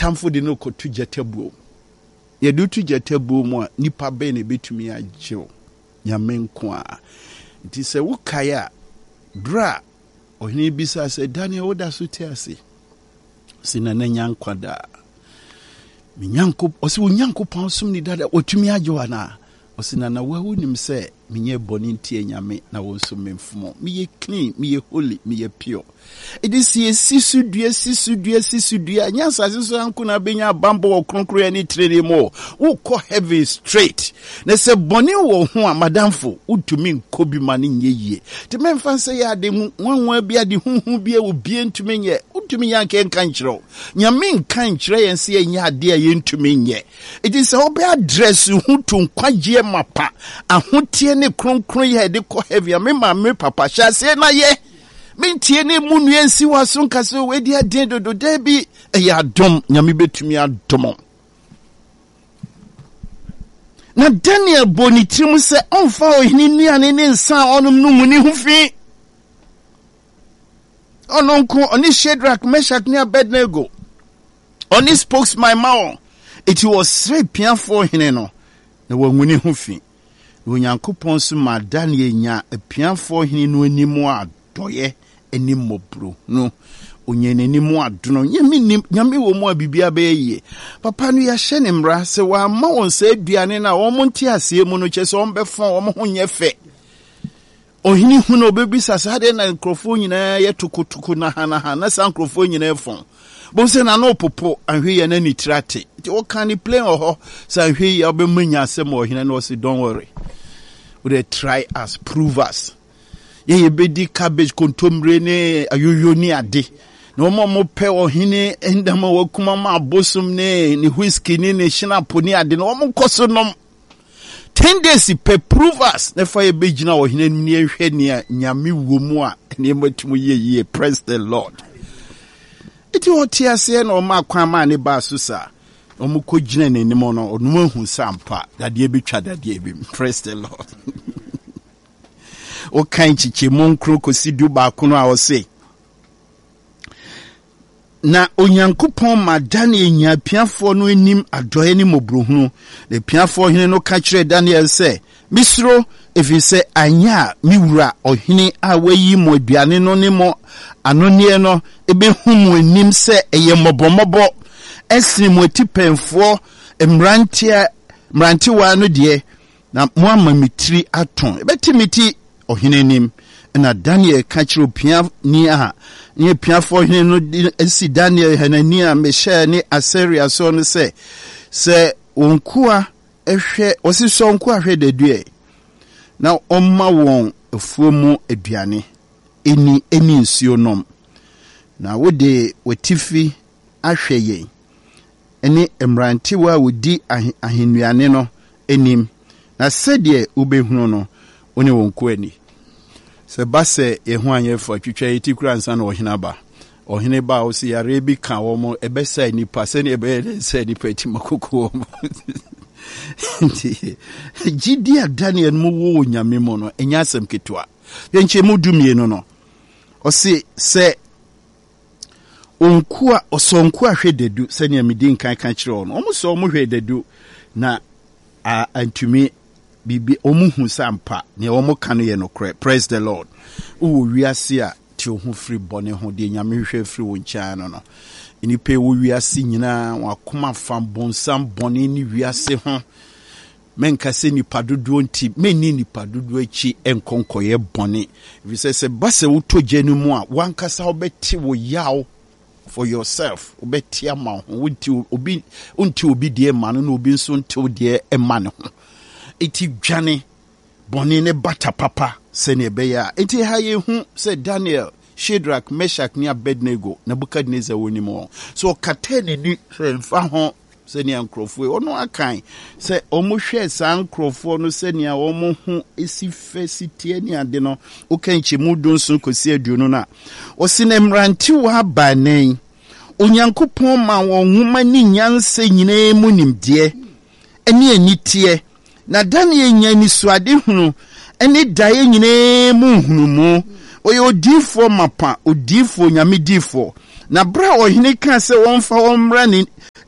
atamfo de no kotu jetabuo ye do tu jetabuo mu a nipa be ne betumi agyew nyame nko a nti se wo kaya bra ohini bisa se Daniel woda so te ase sina na nyankwada mi nyanko osi wo nyanko pansum ni dada otumi agyew ana osina na wawu nim se minye boni ntie nyame na wonso memfumo miye clean miye holy miye pure edisi sisudua nyansa siso anko na benya bambo okronkro ani trade mo wo ko heavy straight na se boni wo ho a madamfo utumi nkobi mane nyeye te memfa se ya de nwanwa bia de huhu bia wo bia ntumi nye utumi yanke nkan kyerɛ nyame nkan kyerɛ yense enya ade a yentumi nye edisi obe address hu to nkwagie mapa ahotie ne kronkron ye de ko heavy me ma papa sha se na ye mentie ne mu nuansi waso nkase we dia den dodo da bi ya dom nyame betumi adom na Daniel bonitrim se onfa ohini nuane ne nsa onum no mu ni hufi ononko oni Shadrach Meshach ne Abednego oni spokes my mouth it was straight pian for hine no na wanguni hufi Onyankopon so ma Daniel nya apianfo hene no animu adoye animobro no onye nanimu adono nyame wo mu abibia be ye papa no ya hye ne mra se wa ma won se aduane na wo monte ase mu no kyese on befon wo ho nye fe ohini hu no obebisa sade na nkrofo nyina ye tukutuku na hana na san nkrofo nyina efon bo se na no popo ahwe ye na ni trate ti o kan ni play oho sa ahwe ye obemanya asem ohina na o se don't worry we try us prove us ye bedi cabbage kontomre ne ayoyo ni ade na mo pe ohine endama wakuma ma bosum ne whisky ne shinapo ni ade na mo koso nom 10 days pe prove us na fa ye begina ohine ni ehwe ni nyame wo mu a ne matumu ye praise the Lord iti otiase na o ma kwan ma ne ba so sa o mu ko gina ne nimo no onum ahu sampa dade betwa dade bi praise the Lord o kan chiche monkro kosi du ba kono a o se na Onyankopon ma Daniel nya piafo no anim adoye ni mobrohunu le piafo hene no ka kire Daniel se misro efise anya miwura ohene a wayi mo aduane no ne mo anone no ebe humu anim se eye mobomobo esini mo tipenfo mranti wa no de na mo amamitri aton ebetimiti ohene nim na Daniel ka kire pia ni a ni pia fo hene no esi Daniel Hanania Mishael ni Asaria so no se onkua ehwe osiso onkua hwe dedue na omma won efuomu aduane eni nsuo nom na wode watifi ahwe ye eni emranti wa wodi ahenuane no enim na sede ubehunu no oni wonku ani se base ehu anyefo twitwa yiti kura nsa na ohina ba ohine ba o si yare bi ka wo mo ebesa nipa se ne ebe se nipa ti makoko mo Gidia Daniel mu wo nyame mo no enya asem ketwa yenche mu dumie no o si se onkua osonku ahwe dedu se ne amidi nkan kan kire no omo so omo hwe dedu na antumi bibi omuhu sampa ne omo kanu ye no kre praise the Lord wo wiase a ti ohu free bone ho de nyame hwe free wo ncha no inipe wo wiase nyina wakoma fam bonsam bone ni wiase ho menka se ni padodo nti menni ni padodo achi enkonkoye bone if se base wo tojenu mu a wankasa obeti wo yaw for yourself obeti ama ho unti obi de ma no obi nso nti de ema ne ho iti dwane bone ne bata papa se ne beya iti ha ye hu se Daniel Shadrach Meshach ni Abednego Nebukadnezar woni mo so katene ni se mfa ho se ne ankrofo ono akan se omo hwe san ankrofo no se ne omo hu esife sitie ni ade no okanchi mudun so kosi aduno na o sine mranti wa banen Onyankopon ma won huma ni nyanse nyina mu nimde eni anitie na Daniel nya ni suade hunu eni dae nyina mu hunu mu oye odifo mapa odifo nyame difo na bra ohene ka se won fa won mra ni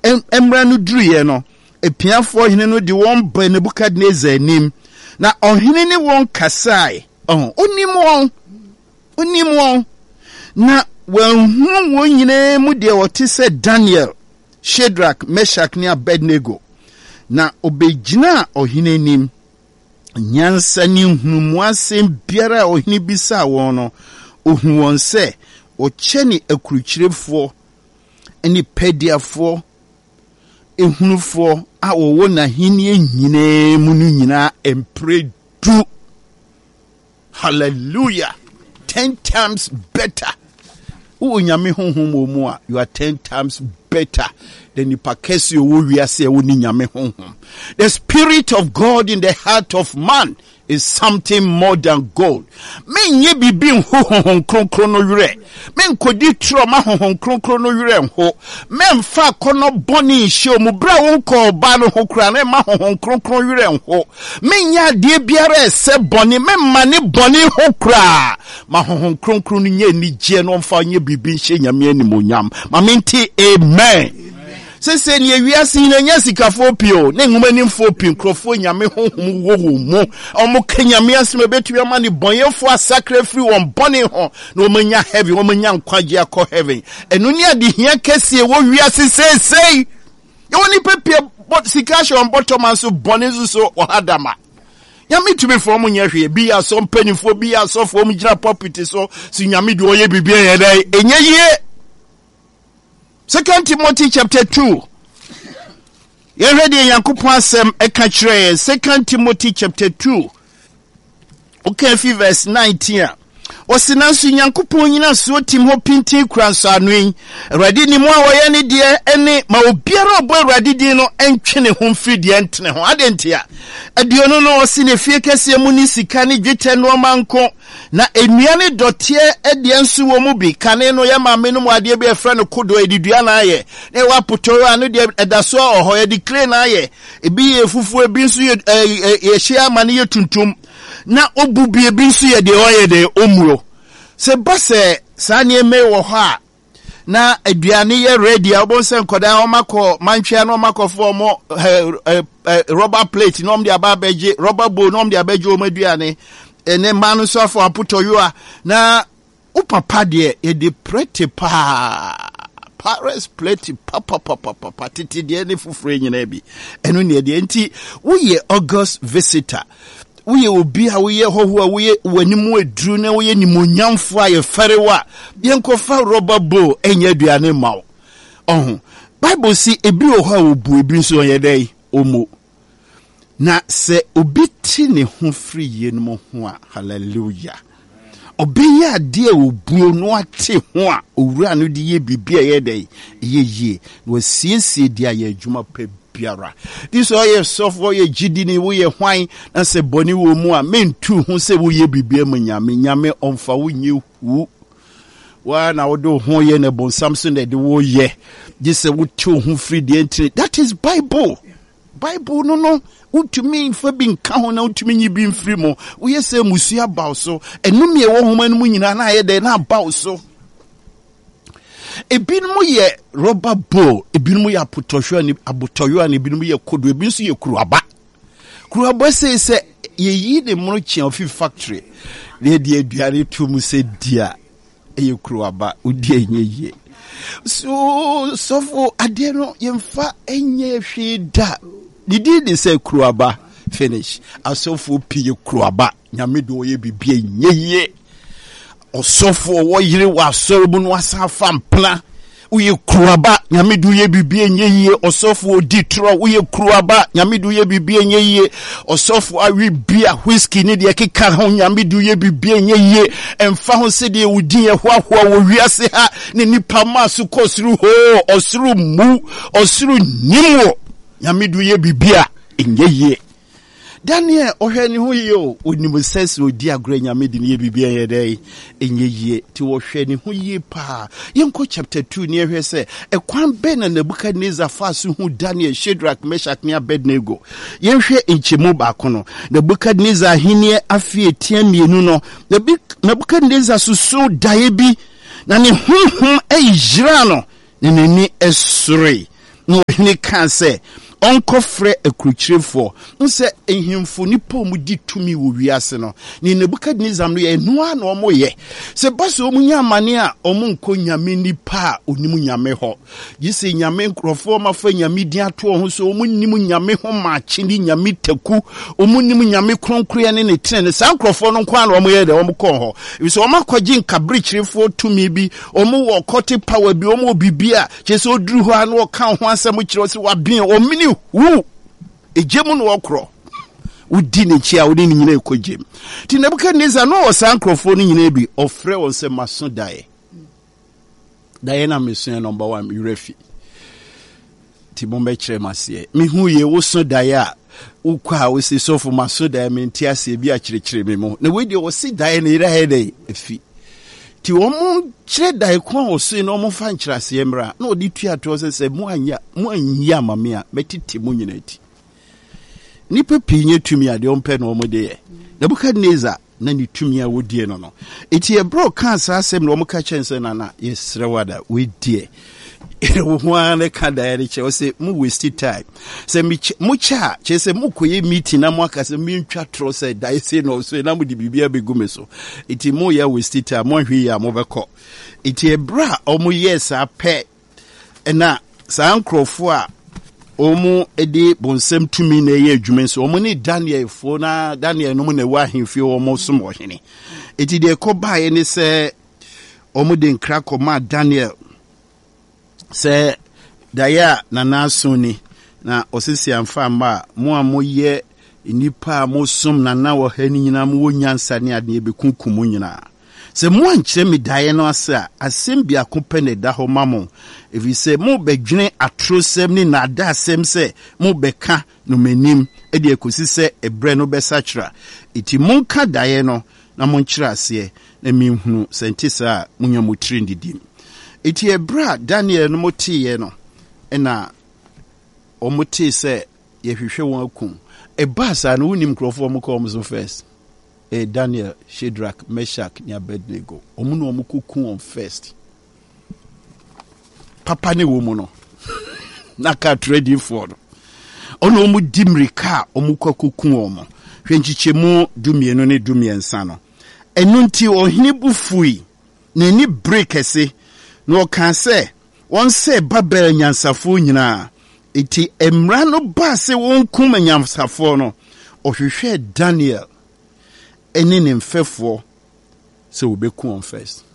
emra no duriye no epiafo hene no de won ba Nebukadnezar anim na ohene ne won kasai onim won na won nyine mu de wote se Daniel, Shadrach, Meshach ne Abednego na obegina ohene nim nyansa ni hunu asem biara ohene bisa won no ohun won se ocheni akuruchirefo eni pediafo ehunufo a wowo na hini nyine mu no nyina empredu. Hallelujah. 10 times better. Unyame honhom omu a, you are 10 times better than the pakesi owo wiase woni nyame honhom. The spirit of God in the heart of man is something more than gold. Men ye bibi honhom kronkron no yure. Men kodi tro ma honhom kronkron no yure ho. Men fa kono boni hye mu bra won ko ba no ho kra na ma honhom kronkron yure ho. Men ya de biara se boni men mane boni ho kra. Ma honhom kronkron nye ni je no mfa nye bibi hye nyame animonyam. Ma menti amen. Se ni ewiase ni nya sikafo pio ne ngumani mfo pin krofo nyame honhom wo mu omo kanyame asem betu ya mani bonyefo asakre free won bone ho na omanya heaven omanya nkwaje akọ heaven enu ni ade hia kese wo wiase sei e woni pepie sikasho on bottom so bone so ohadama nyame tumi fo mo nya hwe bi ya so mpanifo bi ya so fo mo gina property so si nyame de oye bibia ye dai enye ye. 2 Timothy chapter 2. You ready Yankopon asem eka kire 2 Timothy chapter 2. Okay, verse 19. Osinansu Yankopon nyina so tim ho pintin kranso anwen. Awurade ni mo a woye ne de ene ma obiara obo awurade din no entwene ho mfidi entene ho adentia. Adiono no osine fie kese mu ni sika ne dwetɛ no manko na enuane dotie ede nsu wo mu bi kane no ya ma menu mu ade bi efra no kodo edidua na aye na wa potoro anu de edaso oho ya declare na aye ebi ye fufu ebi nsu ye hia mane ye tuntum na obubie bi nsu ye de oye de omuro se base sa ne me wo ho a na aduane ye ready obonse nkoda omako manhwe na omako fo mo rubber plate no mde ababeje rubber bowl no mde abeje o maduane ene manu so for aputoyo a na upapa de e de pretty pa Paris plate papa titi de ne fufure nyina bi eno ne de enti wo ye August visitor uye obi a uye hoho a uye wanimu edru na uye ni monyamfo a yeferewa yenkofa rubber bowl enye aduane mawo Bible si ebi oho a obu ebi nso onye dai omo na se obi ti ne ho free ye no ho a hallelujah obi ya de obuo no ate ho a owura no de ye bibia ye dai ye no siesie dia ye adwuma pe biara this all ye suffer ye gidi ni wo ye hwan na se boni wo mu a mentu ho se wo ye bibia mu nyame onfa wo nye hu wa na wo do ho ye ne bon samson de wo ye this wo tu ho free the entry that is Bible no utumi mfa bi nka ho na utumi nyi bi mfiri mo wo ye se musua baw so enum ye wo homa no mu nyina na ye de na baw so ebinum ye rubber bowl ebinum ye abotohwe ani ebinum ye kodo ebinum so ye kuruaba se ye yi de mo chia ofi factory le de aduare tu mu se dia ye kuruaba odi enye so for ade no ye mfa enye hwe da didi say kuruaba finish asofo pie kuruaba nyame do ye bibia enye osofo wo yire wa sorobu no asafa mpla uye kuruaba nyame do ye bibia enye osofo odi tro uye kuruaba nyame do ye bibia enye osofo awi bia whisky ni de keka ho nyame do ye bibia enye emfa ho se de udi ye hoahoa wo wiase ha ne nipa masu kosuru ho osuru mu osuru nyimo nyame do ye bibia enye Daniel ohwani hu yo onimu sense odi agro nyame de ne bibia ye dai enye ti wo hwani hu yi pa yenko chapter 2 ne hwe se ekwan be na Nebukadnezar fasu hu Daniel, Shadrach, Meshach ne Abednego yenhwe enchemu ba kono Nebukadnezar hini afie tiamienu no Nebukadnezar susu dae bi na ne honhom ejira no ne nani esore no hene kan say onkofre akruchirefo nse ehimfo nipa mu di tumi wo wiase no ni Nebukadnezar no ye noa na omo ye se baso omunya amane a omo nko nyame nipa onimu nyame ho yise nyame nkrofo mafa nyame di ato ho so omo nimu nyame ho ma chini nyame taku omo nimu nyame kronkroya ne tene sa nkrofo no kwa na omo ye de omo kon ho so omo akwaji nkabrichirefo tumi bi omo wo kote power bi omo bibia chese oduru ho an wo kan ho asem kire se wabin omini wu ejemu no okro udi ne chia udi ne nyina ekojem ti Nebukadnezar no osankrofo no nyina bi ofre won se maso dae na meso number 1 yurefi ti bombe kire masie mi hu ye wo so dae a ukwa wo se sofo maso dae me ntiase bi a kire me mo na we de wo se dae na ira hede efi ti omo kire dae kwa oso na omo fa nkyirase emra na odi tuato se mu anya mame a metiti mu nyina ti nipa pinye tumi ade ompe na omo de ye Nebukadnezar na ni tumi a wodie no eti e bro kan sa asem na omo ka chense na yesrewada we die wo wane ka dae che o se mu waste time se mu cha che se mu koye meeting na mu aka se mi ntwa tro se dae se no so na mu di bibia begume so eti mu ya waste time mo hwe ya mo beko eti e bra omo yes ape na sa nkrofo a omo edi bonsem tumi na ye adwumen so omo ni Daniel fo na Daniel no mu na wa hemfie omo so mo hene eti de ko bae ni se omo de nkra ko ma Daniel se daya na nasoni na osisi amfa ma mo amoye nipa mo som na na wo ha ni nyina mo nyansa ne ade be kunkum nyina se mo ankyere me daya no asa asem bia kopene da ho mamo efi se mo bedwene atrosem ni na da asem se mo beka no manim e de ekosi se ebre no besachra iti mo ka daya no na mo nkyere ase na minhunu sentisa munya mo trendidim iti ebra Daniel no motiye no ena omoti se yehwehwe won akum ebasa no unim krofo omko so first Daniel, Shadrach, Meshach ni Abednego omuno omukuku on first papa ne wo mu no naka ready for ono omu dimrika omukuku omo hwenchichemu dumienu ne dumiensa no enunti ohini bufui ne ni break ese no kan se won se Babel nyansafo nyina eti emra no ba se won kum nyansafo no ohwehwe Daniel eni ne mfefo se obeku on first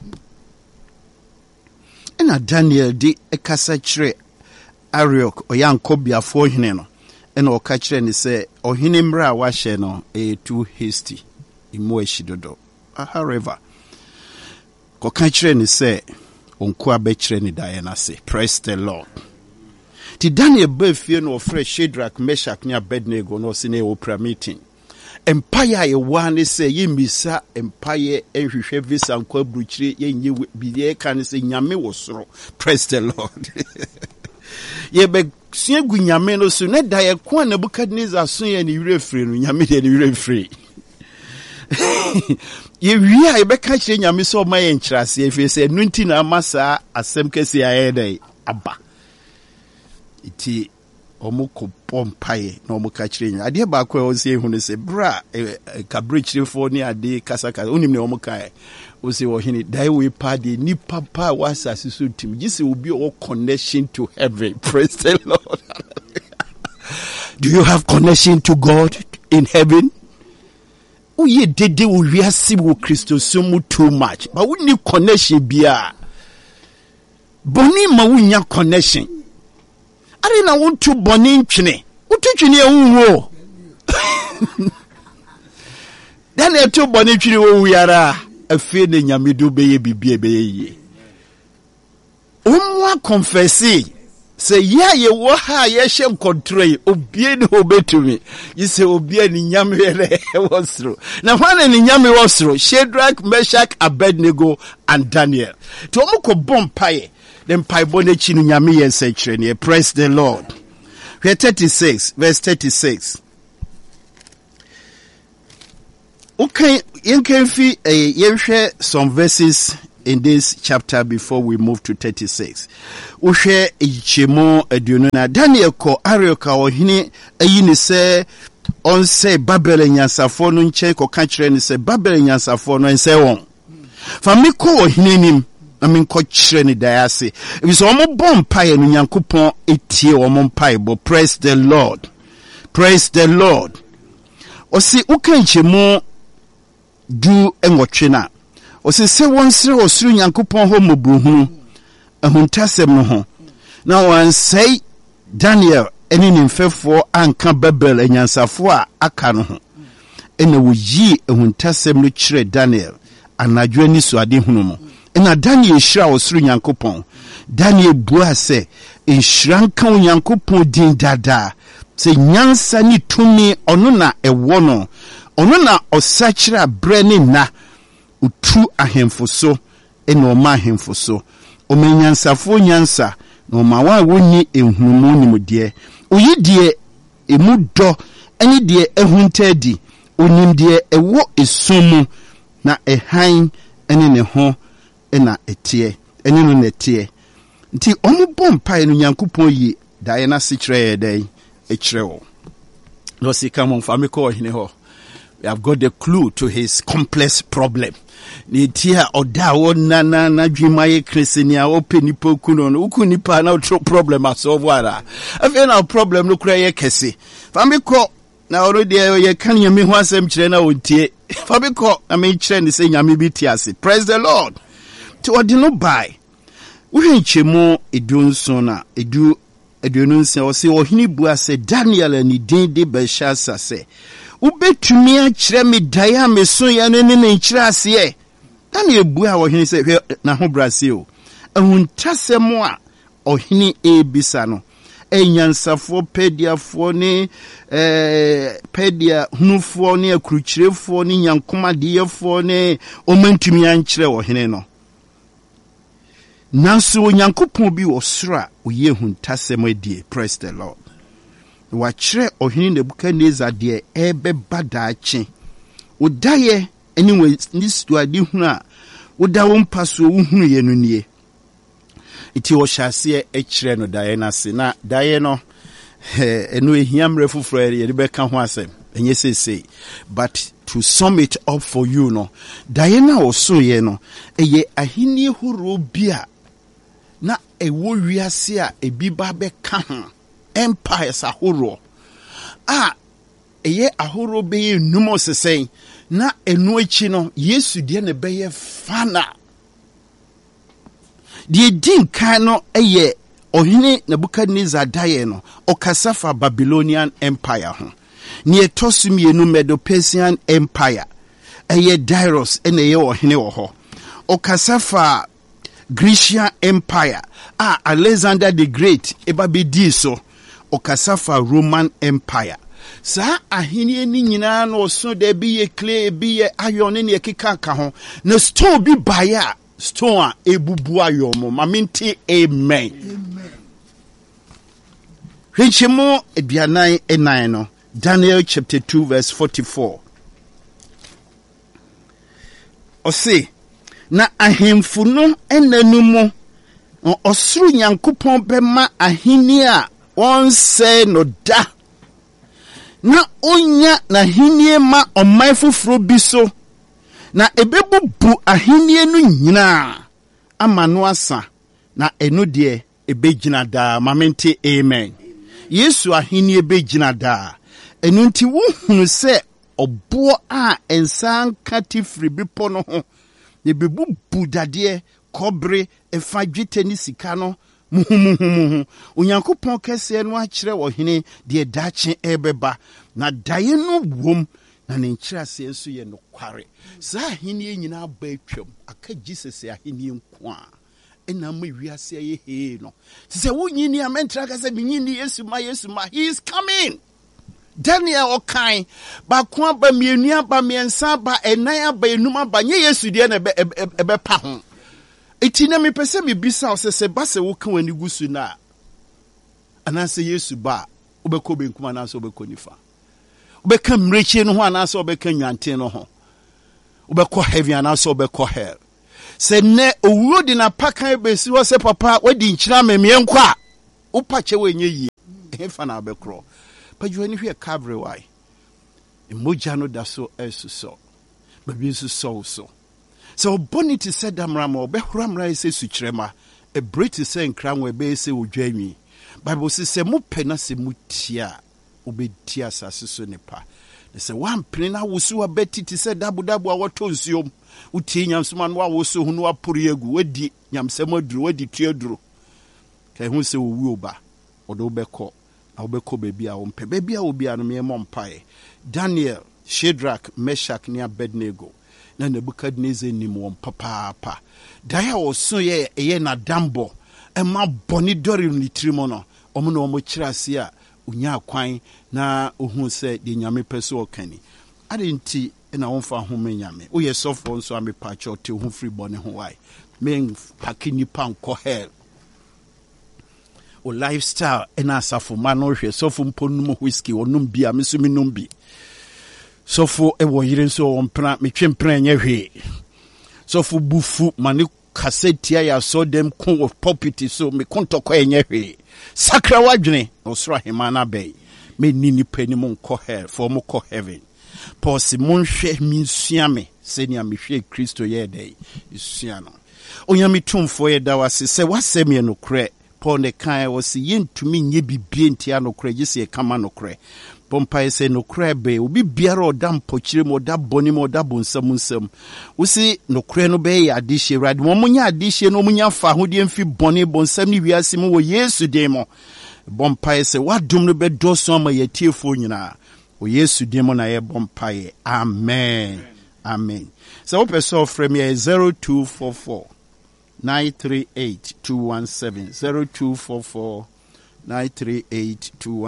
ena Daniel di ekasa kire Ariok oyankobiafo hene no ena oka kire ni se ohene mra wa hye no too hasty imo eshidodo however ko ka kire ni se onko abekire ni dae na se praise the Lord ti Daniel befie no ofre Shadrach Meshach ni Abednego no se ne opera meeting empire ye wane se yimisa empire ehwehwe visa nkwa bruchire yenye biye kan se nyame wosoro praise the Lord ye be siegu nyame no so ne dae kwa Nebukadnezar so ye ni wirefre no nyame de ni wirefre ye wia ye be ka kire nyame so ma ye nkyirase efe se nunti na amasa asem kese ayedai aba iti omuko pompaye na omuka kire nya ade ba kwa o se hu ne se bra kabrichire fo ni ade kasaka onim ne omuka o se wo hini dai we party ni papa wasa siso tim gise obi o connection to heaven praise the Lord do you have connection to God in heaven uye dede wo wiase wo Kristo somu too much but we need connection bia boni ma wunya connection ari na wontu boni ntwene wotu twene ewuwo dan etu boni twene wo yara afie ne nyamedu beye bibie beye umwa confessi se ya ye wo ha ye hye nkontrol obie ne obetumi yise obie ni nyame yele wosro na hwana ni nyame wosro Shadrach Meshach Abednego and Daniel to omuko bompaye then paibone chinu nyame yense kire praise the Lord. Verse 36 verse 36 okay yenkenfi yenhwe some verses in this chapter before we move to 36. Ushe ichemo edununa Daniel ko Arioka ohini eyini se on say Babel nyansafo no nche ko ka kire ni se Babel nyansafo no ense won. Fa me ko ohini nim na me ko kire ni dayase. Ebi so omo bom pae no Nyankopon etie omo pae bo. Praise the Lord. Praise the Lord. Osi ukanchemo du enwotwe na osi se wonsre osuru Nyankopon ho mobruhu ahuntasem no ho na wan say Daniel eni nimfefo anka Babel enyansafo a aka no ho ena woyi ahuntasem no kire Daniel anadwo ni so ade hunu mo ena Daniel hira osuru Nyankopon Daniel bua se enhranka Nyankopon din dada se nyansa ni tumi ono na ewo no ono na osachira breni na utu ahemfo so eno ma ahemfo so o menyansafo nyansa no ma wa woni ehunmu nimde oyidie emu do eni die ehuntadi onimdie ewo esumu na ehan eni ne ho ena etie eni no netie nti omo bompa eno Nyankopon yi dae na sikire dai ekrewo no sikamon famiko hine ho. We have got the clue to his complex problem. Nitia oda na dwimaye kresinia openi pokuno no ukunipa na utro problem asolve wara. Afi na problem no kura ye kese. Famiko na already ye kan yemi ho asem kire na ontie. Famiko na me kire ni se nyame bi tiase. Praise the Lord. To ordino by. Uhenchemu edunso na edu edununse o se ohini bua se Daniel ni din de Belshazzar se ubetumi a kire me daya me so ya ne nkire ase Daniel bua ohini se na ho brase o ahuntasem a ohini ebisa no enyansafo pediafo ne pedia hunufo ne akruchirefo ne nyankomadeyefo ne omantumi ankire ohini no nanso Nyankopon bi osra oye huntasem adie. Praise the Lord. Wachire ohini Nebukadnezar de ebe badache odaye anyway this to adi hunu a oda wo mpaso wo hunu ye no nie iti wo hyase ekire no daye na se na daye no eno ehiamre foforo ye de beka ho asem enye sese but to sum it up for you no daye na oso ye no eye ahini horo bia na ewo wiase a ebi ba beka ho empires ahoro eye ahoro be numo sesen na enu echi no Yesu de ne beye fana de din kan no eye ohini Nebukadnezar daye no okasafa Babylonian empire ho ne etosumi enu Medo-Persian empire eye Darius ene ye ohini wo ho okasafa Grecian empire Alexander the Great ebabedi so okasafa Roman empire sa ahini ni nyina no so de bi ye clay bi ye iron ne ekeka ka ho na stone bi baya stone a ebubu ayomo maminti amen Hwechemo eduanan enan no Daniel chapter 2 verse 44 Ose na ahemfu no enanumu osuru Nyankopon bema ahini a onse no da na onya na hinie ma omai foforo bi so na ebebubu ahini no nyina amano asa na eno de ebegina da mamente amen Yesu ahini ebegina da eno nti wo hunu se obo a ensan katifri bipo no ho ebebubu dade kobre efadwete ni sika no muhumuhumu Onyankopon kese no akire wo hene de dache ebeba na daye no wom na ne nkyirase enso ye no kware sa hene nyina ba atwam aka Jesus ahene nko a ena ma wiase ye he no se wonyini amentra ka se binyini Yesu ma he is coming Daniel okai ba kwa ba mienu aba miensa ba enan aba enum aba nye Yesu de na ebe pa ho etina me pese me bisa se ba se wo kan wani gusu na anase Yesu ba obekọ benkum anase obekọ nifa obeka mrechi no ho anase obeka nyanten no ho obekọ heaven anase obekọ hell Se ne owuo di na pakan besi wo se papa wadi nkyira memie nkwa upa chewe nye yi hefa na abekro pajuani hwe Calvary why emoja no da so esuso babi so so bonity said damrama obehramra se sukyerema e briti se nkranwe be se odwanwi Bible se mo pena se mutia obetia asase so nepa se wan pena wosu abetiti se dabu a wotonsuom utie nyamsoma no awoso hu no apori egu wadi nyamsem aduru wadi tuaduru kai hu se owu oba odo beko na obeko bebi a ompe bebi a obi anu me mompae Daniel, Shadrach, Meshach ni Abednego na Nebukadnezar ni mo papa daya oso ye na dambo e ma boni dori ni trimo no omo no mo kirase a unya kwan na ohun se de nyame pese okani adenti na wonfa home nyame wo ye sofo nso amepa cho te hu free bone ho why men pakini panko hell o lifestyle ena asafo ma no hwe sofo mponum whisky onum bia mesumi numbi sofo e wo yire nso wompra metwempra nya hwe sofo bufu mane kasetia ya so dem kun of property so me kontoko enya hwe sakra wadwene osoro hemana bay me nini pani mo nko hell for mo ko heaven Posi monhwe minsuame senia mehwe Kristo ye dey isuano onyame tumfo ye da wase se wasem ye no kre Paul ne kan wase yentumi nye bibie ntia no kre gise kama no kre pompa se no kre be obi biara oda mpokyire mo da boni mo da bonsam usi no kre no be ya adihye rade mo munya adihye no munya fa hodie mfi boni bonsam ni wiase mo wo Yesu demo pompa se wadum no be doso ma yetiefo nyina o Yesu demo na ye bompaye amen amen so person from here 0244 938 217 0244 938 217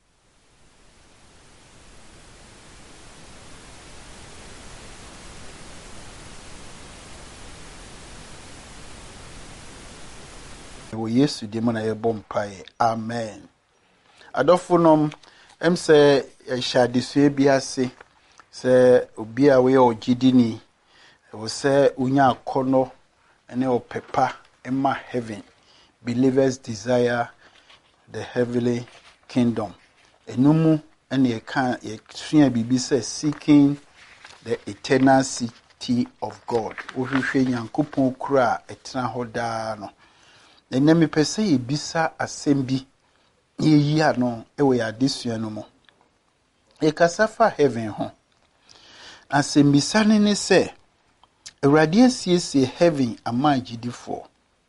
o Yesu demo na ye bompaye amen adofunom say shadisue biase say obi a we ogidini wo say unya akono ene opepa emma heaven believers desire the heavenly kingdom enumu ene ye kan ye tua bibi say seeking the eternal city of God ohwehwe nyankopon kura etena hoda no enemi pese ye bisa asembi ye ano ewe ya disua no mo e kasafa heaven ho asembisane ne se awurade asiesie heaven amagidifo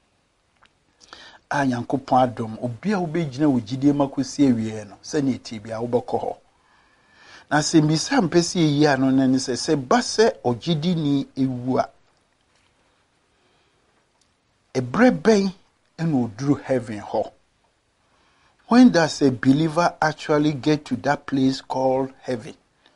a Nyankopon adom obi a wobegina wogidie makosi awie no se ne etibia wobekọ ho na asembisa mpese ye ano ne se base ogidini ewu a ebreben eno oduru heaven ho. When does a believer actually get to that place called heaven?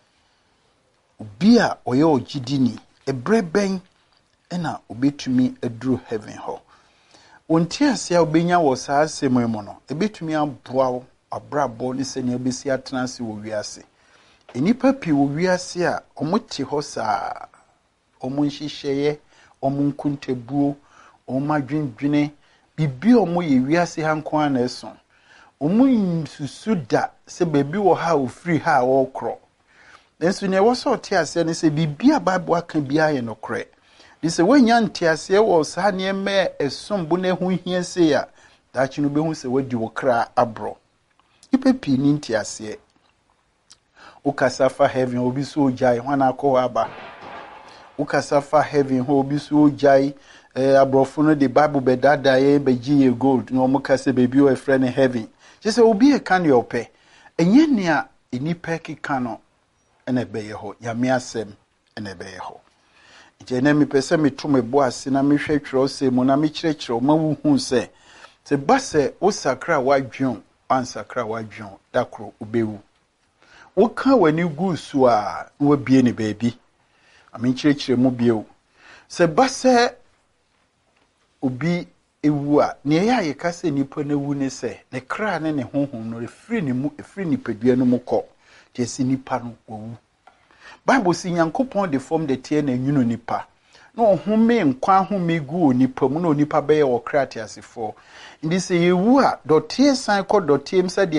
Ubia oyo ojidini ebreben ena obetumi edru heaven ho. Onti asia obenya wo saa asemo no ebetumi aboa abrabo ni se ne obesi atnase wo wiase. Enipa pi wo wiase a omote ho saa omonhihye omonkuntebuo omadwendwene bibi omo ye wiase hanko ana eso. Omun susuda se bebi wo ha ofri ha wo kro nenso ne wo so te ase ne se bibia Bible aka bia ye no kre de se wanya nte ase wo sa ne me esombo ne hu hia se ya da chi no be hu se wadi wo kra abro ipepi ni nte ase ukasafa heaven obi so jai hwana akọ aba ukasafa heaven ho obi so jai abrofo no the Bible be dada ye be giye gold no mo kase bebi o friend heaven jese obi e kan ye ope enye nea enipa kika no ene be ye ho yame asem ene be ye ho je na mi pese mi to me bo ase na mi hwetwero se mu na mi kyerɛkyerɛ ma wu hu se base wo sakra wadwon ansakra wadwon dakro obewu wo ka wani gusu a wo bie ne baabi ami kyerɛkyerɛ mu bie se base obi ewu a ne ya ye kase nipa na wu ne se ne kra ne ne honhom no refri ne mu efri nipadua no mu kɔ te si nipa no wu Bible si Nyankopɔn de form de tie na nwunu nipa no home nkwa home gu onipa mu no onipa bɛyɛ ɔkrate asefo ndi sɛ yewu a dɔteɛ san kɔ dɔteɛ msa